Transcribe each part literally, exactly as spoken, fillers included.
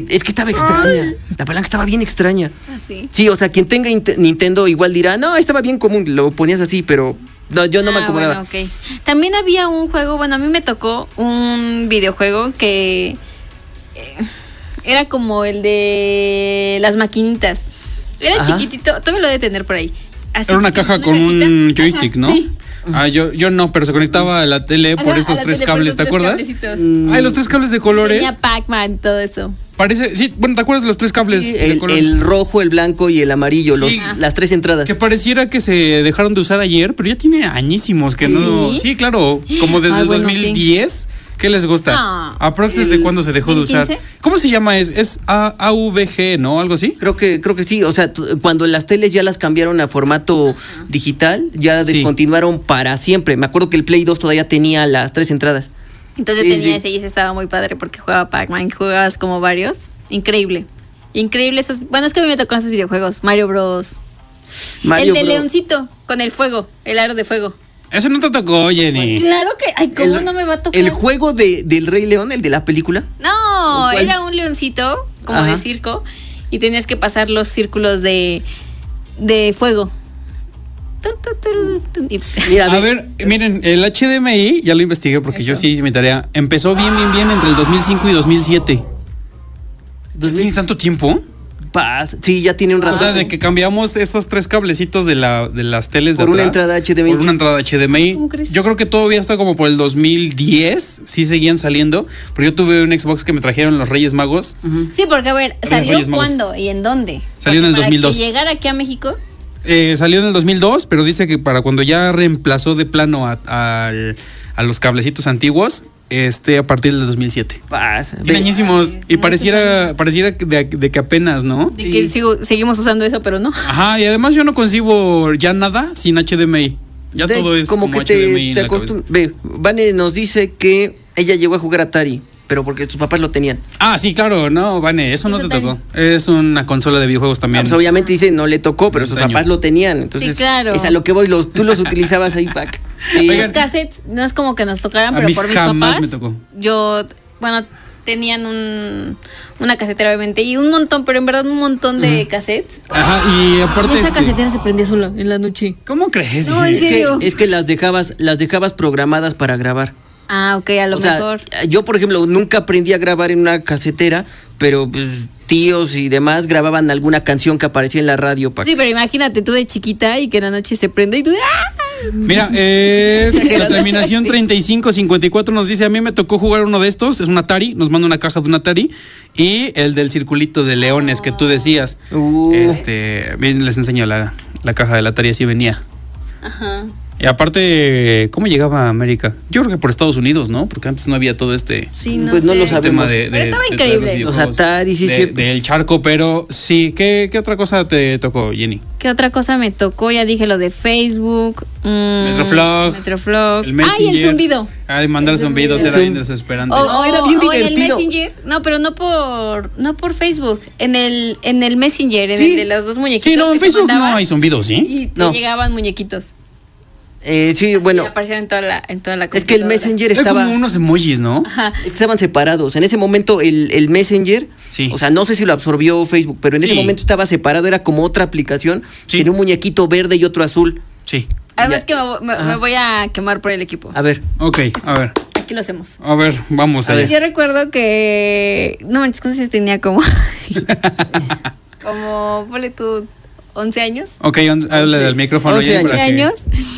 es que estaba extraña. La palanca estaba bien extraña. Ah, sí. Sí, o sea, quien tenga Nintendo igual dirá, no, estaba bien común, lo ponías así, pero no, yo no ah, me acomodaba. Bueno, okay. También había un juego, bueno, a mí me tocó un videojuego que eh, era como el de las maquinitas. Era Ajá. chiquitito, todavía lo debe tener por ahí. Así era una caja una con cajita. Un joystick, Ajá, ¿no? Sí. Ah, yo, yo no, pero se conectaba a la tele por Ajá, esos tres tele, cables, ¿te acuerdas? Mm. Ay, los tres cables de colores. Tenía Pac-Man, todo eso. Parece, sí, bueno, ¿te acuerdas de los tres cables sí, de el, colores? El rojo, el blanco y el amarillo, sí. los, las tres entradas. Que pareciera que se dejaron de usar ayer, pero ya tiene añísimos que ¿Sí? no. Sí, claro, como desde Ay, el bueno, dos mil diez. Sí. ¿Qué les gusta? No. ¿Aprox desde cuándo se dejó de usar? ¿Cómo se llama? Es, es A V G, ¿no? ¿Algo así? Creo que, creo que sí. O sea, cuando las teles ya las cambiaron a formato digital, ya sí. descontinuaron para siempre. Me acuerdo que el Play dos todavía tenía las tres entradas. Entonces yo sí, tenía sí. ese y ese estaba muy padre porque jugaba Pac-Man, jugabas como varios. Increíble. Increíble esos. Bueno, es que a mí me tocó esos videojuegos. Mario Bros. Mario el de Bros. Leoncito con el fuego, el aro de fuego. Eso no te tocó, Jenny. Claro que. Ay, ¿cómo el, no me va a tocar? ¿El juego de, del Rey León, el de la película? No, era un leoncito, como Ajá. de circo, y tenías que pasar los círculos de, de fuego. Mira, a ver, miren, el H D M I, ya lo investigué porque Eso. yo sí hice mi tarea. Empezó bien, bien, bien entre el dos mil cinco y dos mil siete. ¿Tiene tanto tiempo? Paz. Sí, ya tiene un rato. O sea, de que cambiamos esos tres cablecitos de la de las teles por de una atrás, entrada H D M I. Por una entrada H D M I. ¿Cómo crees? Yo creo que todavía está como por el dos mil diez, sí seguían saliendo, pero yo tuve un Xbox que me trajeron los Reyes Magos. Uh-huh. Sí, porque a ver, ¿salió cuándo y en dónde? Salió porque en el dos mil dos. Para que llegara aquí a México. Eh, salió en el dos mil dos, pero dice que para cuando ya reemplazó de plano a, a, a los cablecitos antiguos, este a partir del dos mil siete. Tiene añísimos. Ay, y pareciera pareciera de, de que apenas, ¿no? De sí. que sigo, seguimos usando eso, pero no. Ajá, y además yo no concibo ya nada sin H D M I. Ya de, todo es como, como que H D M I te, en te la cabeza. Ve, Vane nos dice que ella llegó a jugar Atari, pero porque sus papás lo tenían. Ah, sí, claro, no, Vane, eso no te tocó. Es una consola de videojuegos también. Ah, pues obviamente dice, no le tocó, pero sus papás lo tenían. Entonces, sí, claro. Es a lo que voy, los, tú los utilizabas ahí, Pac. Sí. Los cassettes, no es como que nos tocaran, pero por mis papás. Me tocó. Yo, bueno, tenían un, una casetera, obviamente, y un montón, pero en verdad un montón de uh-huh. cassettes. Ajá, y aparte. Y esa este... casetera se prendía sola en la noche. ¿Cómo crees? No, en serio. Es que, es que las dejabas, las dejabas programadas para grabar. Ah, ok, a lo o mejor. Sea, yo, por ejemplo, nunca aprendí a grabar en una casetera, pero pues, tíos y demás grababan alguna canción que aparecía en la radio. Sí, pero imagínate tú de chiquita y que en la noche se prende y tú... ¡ah! Mira, eh, la terminación treinta y cinco cincuenta y cuatro nos dice, a mí me tocó jugar uno de estos, es un Atari, nos manda una caja de un Atari, y el del circulito de leones que tú decías. Uh. Este, bien, les enseño la, la caja del Atari, así venía. Ajá. Y aparte, ¿cómo llegaba a América? Yo creo que por Estados Unidos, ¿no? Porque antes no había todo este sí, no pues sé. no lo sabemos. tema de, de, pero estaba de increíble. Los Atari, sí, sí. Del charco, pero sí. ¿Qué, ¿Qué otra cosa te tocó, Jenny? ¿Qué otra cosa me tocó? Ya dije lo de Facebook. Mmm, Metroflog. Metroflog. El Messenger. ¡Ay, el zumbido! Ay, mandar el zumbidos era bien desesperante. O, o, era bien o divertido. en el Messenger. No, pero no por no por Facebook. En el en el Messenger, en sí. el de los dos muñequitos. Sí, no, en Facebook no hay zumbidos, ¿sí? Y te no. llegaban muñequitos. Eh, sí, así bueno. Aparecían en toda la, en toda la es que el Messenger estaba. Era como unos emojis, ¿no? Ajá. Estaban separados. En ese momento, el, el Messenger. Sí. O sea, no sé si lo absorbió Facebook, pero en sí. ese momento estaba separado. Era como otra aplicación. Sí. Tenía un muñequito verde y otro azul. Sí. Además, que me, me, me voy a quemar por el equipo. A ver. Ok, a ver. Aquí lo hacemos. A ver, vamos a ver. Yo recuerdo que. No manches, ¿cuántos años tenía? Como. como, ponle tú, once años. Ok, on, habla del micrófono. once años. once años.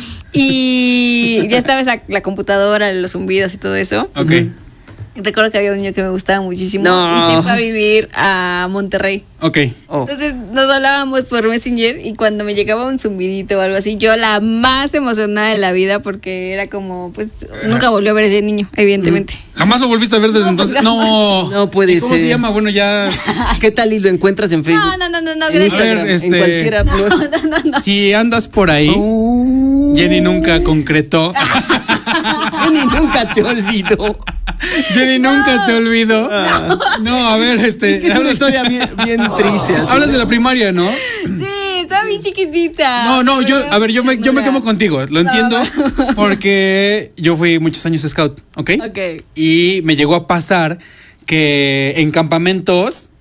Y ya estaba esa, la computadora, los zumbidos y todo eso. Ok. Recuerdo que había un niño que me gustaba muchísimo no. y se fue a vivir a Monterrey. Ok. Oh. Entonces nos hablábamos por Messenger y cuando me llegaba un zumbidito o algo así, yo la más emocionada de la vida porque era como, pues, nunca volvió a ver ese niño, evidentemente. ¿Jamás lo volviste a ver desde no, entonces? Pues, no. No puede ¿Cómo ser. se llama? Bueno, ya. ¿Qué tal y lo encuentras en Facebook? No, no, no, no, no, en Instagram, a ver, este... en cualquiera. No, no, no, no. Si andas por ahí, uh... Jenny nunca concretó. Jenny nunca te olvidó. Jenny no. nunca te olvidó. No, no a ver, este. Es, que es una historia bien, bien triste. Así. Hablas de la primaria, ¿no? Sí, estaba bien chiquitita. No, no, yo, a ver, yo me, yo me quemo contigo. Lo entiendo porque yo fui muchos años scout, ¿ok? Ok. Y me llegó a pasar que en campamentos